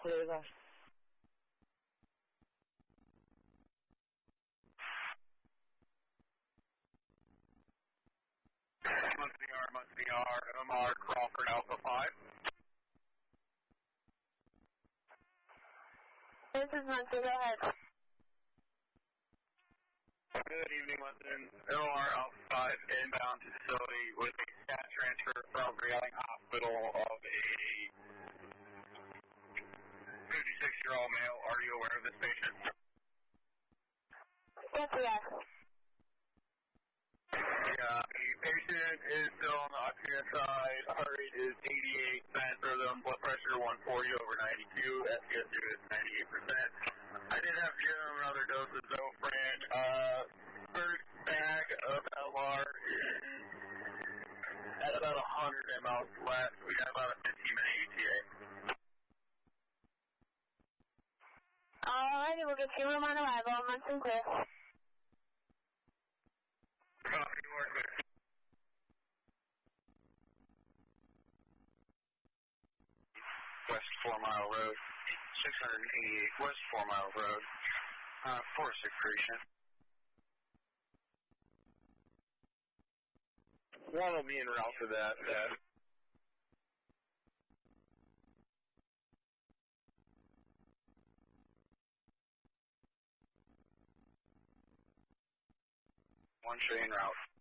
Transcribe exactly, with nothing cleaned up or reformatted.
Clear. Muncie R, Muncie R, M R, Crawford Alpha five. This is Muncie, go ahead. Good evening, London. M R Alpha five inbound to facility with a stat transfer from Reeling Hospital of a fifty-six-year-old male. Are you aware of this patient? Yes, we are. Yeah, the patient is still on the oxygen side. Heart rate is eighty-eight percent rhythm, blood pressure one forty over ninety-two, S P S two is ninety-eight percent. I did have to give him another dose of Zofran. Uh, first bag of L R is at about one hundred milliliters left. We got about a fifteen minute E T A. Alrighty, we'll get you room on arrival. Muncie clear. Copy, more clear. West Four Mile Road, six eighty-eight West Four Mile Road, uh, four six patient. One will be en route for that. that. One should be en route.